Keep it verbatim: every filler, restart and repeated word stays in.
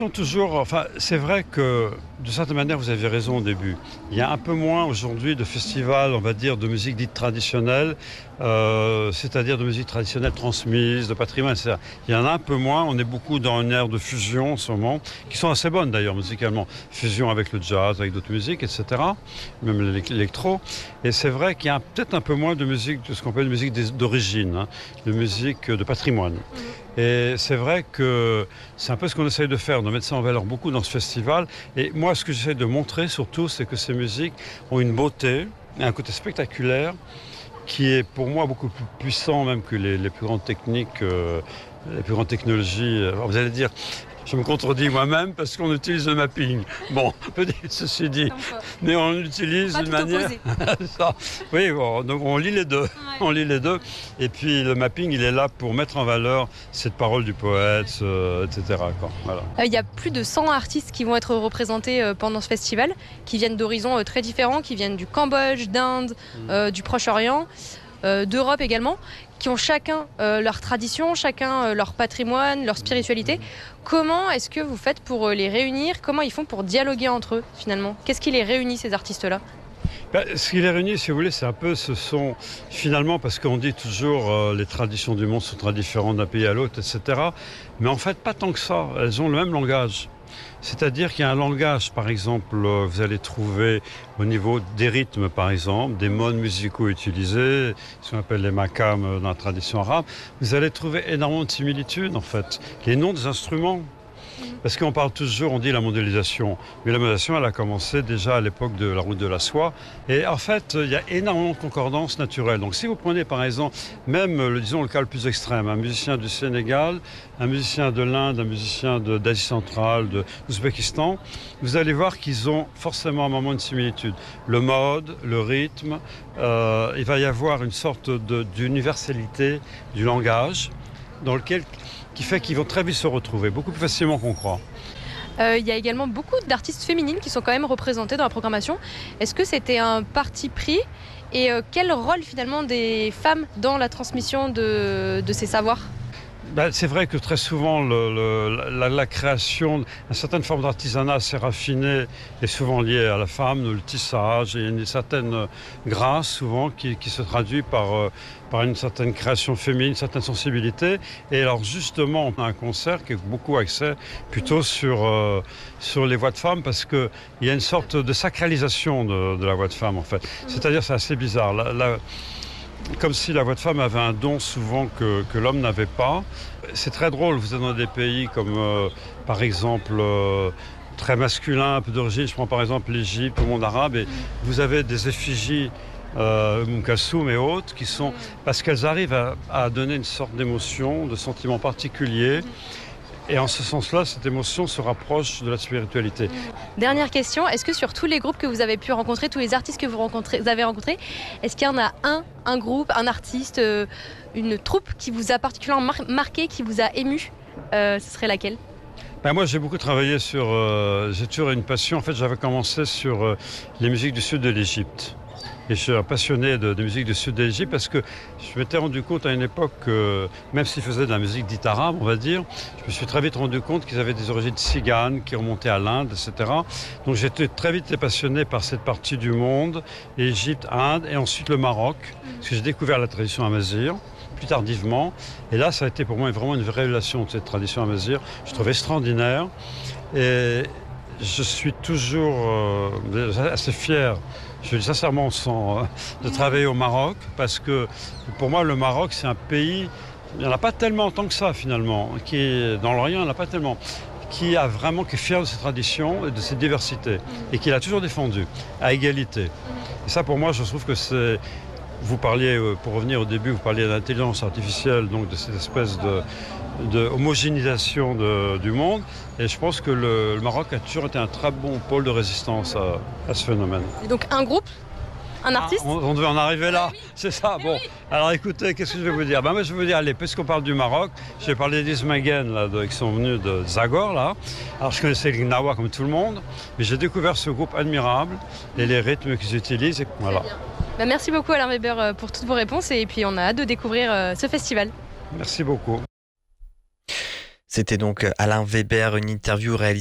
Toujours, enfin, c'est vrai que de certaine manière, vous avez raison au début. Il y a un peu moins aujourd'hui de festivals, on va dire, de musique dite traditionnelle, euh, c'est-à-dire de musique traditionnelle transmise, de patrimoine, et cetera. Il y en a un peu moins. On est beaucoup dans une ère de fusion en ce moment, qui sont assez bonnes d'ailleurs musicalement. Fusion avec le jazz, avec d'autres musiques, et cetera. Même l'électro. Et c'est vrai qu'il y a peut-être un peu moins de musique, de ce qu'on appelle de musique d'origine, hein, de musique de patrimoine. Et c'est vrai que c'est un peu ce qu'on essaye de faire, de mettre ça en valeur beaucoup dans ce festival. Et moi, ce que j'essaie de montrer surtout, c'est que ces musiques ont une beauté et un côté spectaculaire qui est pour moi beaucoup plus puissant même que les, les plus grandes techniques, euh, les plus grandes technologies. Alors vous allez dire, je me contredis moi-même parce qu'on utilise le mapping. Bon, ceci dit, mais on l'utilise d'une manière. Ça. Oui, bon, donc on lit les deux. Ouais. On lit les deux. Et puis le mapping, il est là pour mettre en valeur cette parole du poète, euh, et cetera. Quoi. Voilà. Euh, il y a plus de cent artistes qui vont être représentés euh, pendant ce festival, qui viennent d'horizons euh, très différents, qui viennent du Cambodge, d'Inde, mmh. euh, du Proche-Orient, euh, d'Europe également, qui ont chacun euh, leur tradition, chacun euh, leur patrimoine, leur spiritualité. Comment est-ce que vous faites pour euh, les réunir? Comment ils font pour dialoguer entre eux, finalement? Qu'est-ce qui les réunit, ces artistes-là? Ben, ce qui les réunit, si vous voulez, c'est un peu, ce sont finalement, parce qu'on dit toujours euh, les traditions du monde sont très différentes d'un pays à l'autre, et cetera. Mais en fait, pas tant que ça. Elles ont le même langage. C'est-à-dire qu'il y a un langage, par exemple, vous allez trouver au niveau des rythmes, par exemple, des modes musicaux utilisés, ce qu'on appelle les makams dans la tradition arabe. Vous allez trouver énormément de similitudes, en fait. Les noms des instruments. Parce qu'on parle toujours, on dit la mondialisation. Mais la mondialisation, elle a commencé déjà à l'époque de la route de la soie. Et en fait, il y a énormément de concordances naturelles. Donc si vous prenez par exemple, même le, disons, le cas le plus extrême, un musicien du Sénégal, un musicien de l'Inde, un musicien d'Asie centrale, de l'Ouzbékistan, vous allez voir qu'ils ont forcément un moment de similitude. Le mode, le rythme, euh, il va y avoir une sorte d'universalité du langage dans lequel... qui fait qu'ils vont très vite se retrouver, beaucoup plus facilement qu'on croit. Euh, il y a également beaucoup d'artistes féminines qui sont quand même représentées dans la programmation. Est-ce que c'était un parti pris? Et euh, quel rôle finalement des femmes dans la transmission de, de ces savoirs? Ben, c'est vrai que très souvent, le, le, la, la création d'une certaine forme d'artisanat assez raffinée est souvent liée à la femme, le tissage, et il y a une certaine grâce souvent qui, qui se traduit par, euh, par une certaine création féminine, une certaine sensibilité. Et alors justement, on a un concert qui est beaucoup axé plutôt sur, euh, sur les voix de femmes parce qu'il y a une sorte de sacralisation de, de la voix de femme en fait. C'est-à-dire c'est assez bizarre. La, la, Comme si la voix de femme avait un don souvent que, que l'homme n'avait pas. C'est très drôle, vous êtes dans des pays comme euh, par exemple euh, très masculin, un peu d'origine, je prends par exemple l'Égypte, le monde arabe, et vous avez des effigies, euh, Mukassoum et autres, qui sont, parce qu'elles arrivent à, à donner une sorte d'émotion, de sentiment particulier. Et en ce sens-là, cette émotion se rapproche de la spiritualité. Dernière question, est-ce que sur tous les groupes que vous avez pu rencontrer, tous les artistes que vous, rencontrez, vous avez rencontrés, est-ce qu'il y en a un, un groupe, un artiste, euh, une troupe qui vous a particulièrement mar- marqué, qui vous a ému? euh, Ce serait laquelle? Ben moi, j'ai beaucoup travaillé sur... Euh, j'ai toujours une passion. En fait, j'avais commencé sur euh, les musiques du sud de l'Égypte. Et je suis un passionné de, de musique du sud de l'Égypte parce que je m'étais rendu compte à une époque que, même s'ils faisaient de la musique dite arabe, on va dire, je me suis très vite rendu compte qu'ils avaient des origines tziganes qui remontaient à l'Inde, et cetera. Donc j'étais très vite passionné par cette partie du monde, Égypte, Inde et ensuite le Maroc, parce que j'ai découvert la tradition amazigh plus tardivement. Et là, ça a été pour moi vraiment une vraie révélation de cette tradition amazigh. Je trouvais extraordinaire. Et je suis toujours euh, assez fier, je le dis sincèrement, sans, euh, de travailler au Maroc, parce que pour moi, le Maroc, c'est un pays, il n'y en a pas tellement tant que ça finalement, qui est dans l'Orient, il n'y en a pas tellement, qui a vraiment, qui est fier de ses traditions et de ses diversités, et qui l'a toujours défendu, à égalité. Et ça, pour moi, je trouve que c'est... Vous parliez, pour revenir au début, vous parliez d'intelligence artificielle, donc de cette espèce de, de homogénéisation de, du monde. Et je pense que le, le Maroc a toujours été un très bon pôle de résistance à, à ce phénomène. Et donc un groupe, un artiste? Ah, on, on devait en arriver là, oui. C'est ça. Mais bon, oui. Alors écoutez, qu'est-ce que je vais vous dire? Ben, moi, je vais vous dire, allez, puisqu'on parle du Maroc, j'ai parlé des Ismagen, là, de, qui sont venus de Zagor, là. Alors je connaissais les Gnawa comme tout le monde, mais j'ai découvert ce groupe admirable et les rythmes qu'ils utilisent. Et voilà. Ben, merci beaucoup Alain Weber pour toutes vos réponses et puis on a hâte de découvrir ce festival. Merci beaucoup. C'était donc Alain Weber, une interview réalisée